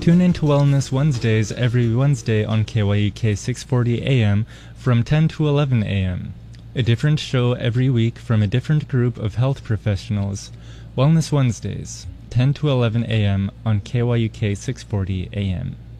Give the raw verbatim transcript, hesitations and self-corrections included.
Tune in to Wellness Wednesdays every Wednesday on K Y U K six forty A M from ten to eleven A M A different show every week from a different group of health professionals. Wellness Wednesdays, ten to eleven A M on K Y U K six forty A M